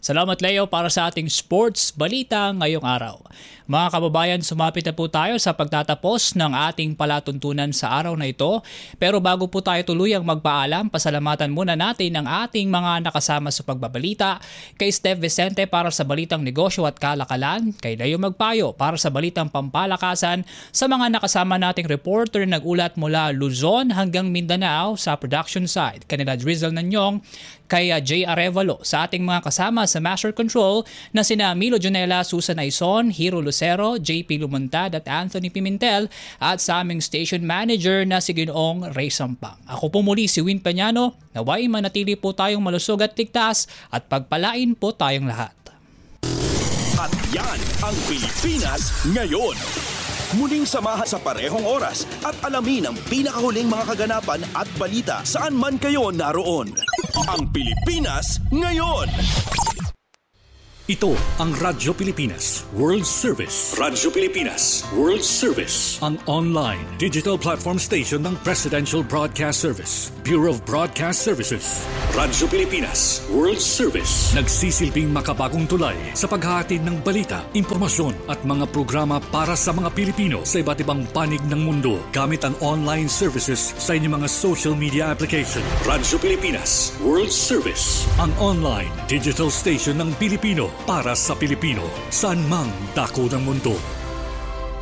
Salamat Leo para sa ating sports balita ngayong araw. Mga kababayan, sumapit na po tayo sa pagtatapos ng ating palatuntunan sa araw na ito. Pero bago po tayo tuluyang magpaalam, pasalamatan muna natin ang ating mga nakasama sa pagbabalita. Kay Steph Vicente para sa balitang negosyo at kalakalan, kay Leo Magpayo para sa balitang pampalakasan, sa mga nakasama nating reporter nag-ulat mula Luzon hanggang Mindanao sa production side, kanila Drizzle Nanyong, kay Jay Arevalo, sa ating mga kasama sa Master Control na sina Milo Junela, Susan Aison, Hiro Lucero, JP Lumuntad at Anthony Pimentel, at sa aming station manager na si Ginoong Ray Sampang. Ako po muli si Win Pañano, naway manatili po tayong malusog at ligtas at pagpalain po tayong lahat. At yan ang Pilipinas ngayon. Muling samahan sa parehong oras at alamin ang pinakahuling mga kaganapan at balita saan man kayo naroon. Ang Pilipinas ngayon. Ito ang Radyo Pilipinas World Service. Radyo Pilipinas World Service. Ang online digital platform station ng Presidential Broadcast Service, Bureau of Broadcast Services. Radyo Pilipinas World Service. Nagsisilbing makabagong tulay sa paghahatid ng balita, impormasyon at mga programa para sa mga Pilipino sa iba't ibang panig ng mundo gamit ang online services sa inyong mga social media application. Radyo Pilipinas World Service. Ang online digital station ng Pilipino para sa Pilipino, saan mang dako ng mundo.